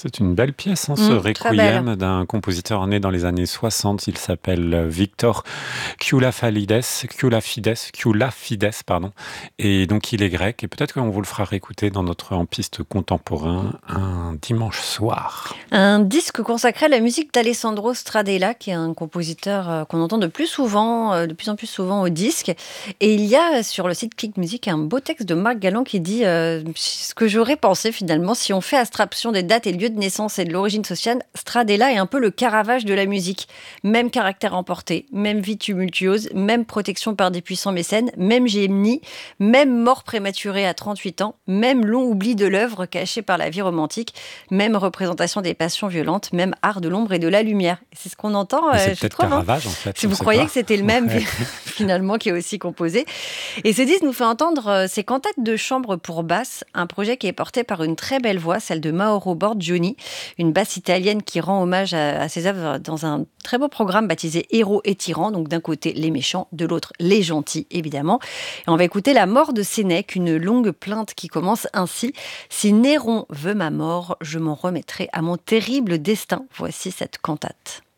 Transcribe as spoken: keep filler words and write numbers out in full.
C'est une belle pièce, hein, ce Mmh, très belle. requiem d'un compositeur né dans les années soixante. Il s'appelle Victor Kioulafalides, Kioulafides, Kioulafides, pardon. Et donc, il est grec. Et peut-être qu'on vous le fera réécouter dans notre En Piste contemporain un dimanche soir. Un disque consacré à la musique d'Alessandro Stradella, qui est un compositeur euh, qu'on entend de plus souvent, euh, de plus en plus souvent au disque. Et il y a sur le site Click Music un beau texte de Marc Galland qui dit euh, ce que j'aurais pensé finalement si on fait abstraction des dates et lieux de naissance et de l'origine sociale. Stradella est un peu le Caravage de la musique. Même caractère emporté, même vie tumultueuse, même protection par des puissants mécènes, même génie, même mort prématurée à trente-huit ans, même long oubli de l'œuvre cachée par la vie romantique, même représentation des passions violentes, même art de l'ombre et de la lumière. Et c'est ce qu'on entend, Mais euh, c'est je peut-être trouve. Hein. Caravage, en fait, Si on vous sait croyez pas. que c'était le même, Ouais. finalement, qui est aussi composé. Et ce disque nous fait entendre euh, ces cantates de chambre pour basse, un projet qui est porté par une très belle voix, celle de Mauro Borgioni, une basse italienne qui rend hommage à, à ses œuvres dans un très beau programme baptisé Héros et Tyrans. Donc d'un côté les méchants, de l'autre les gentils, évidemment. Et on va écouter La mort de Sénèque, une longue plainte qui commence ainsi. Si Néron veut ma mort, je m'en remettrai à mon terrible destin. Voici cette cantate.